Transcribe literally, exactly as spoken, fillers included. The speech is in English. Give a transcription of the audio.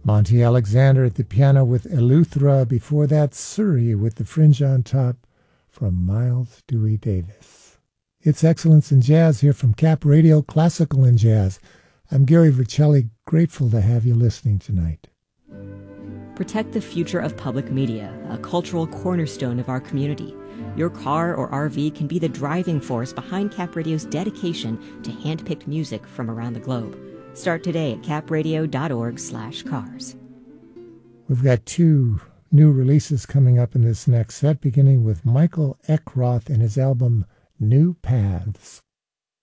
Monty Alexander at the piano with Eleuthera. Before that, Surrey with the fringe on top from Miles Dewey Davis. It's Excellence in Jazz here from Cap Radio, Classical and Jazz. I'm Gary Vercelli, grateful to have you listening tonight. Protect the future of public media, a cultural cornerstone of our community. Your car or R V can be the driving force behind Cap Radio's dedication to hand-picked music from around the globe. Start today at capradio.org slash cars. We've got two new releases coming up in this next set, beginning with Michael Eckroth and his album New Paths.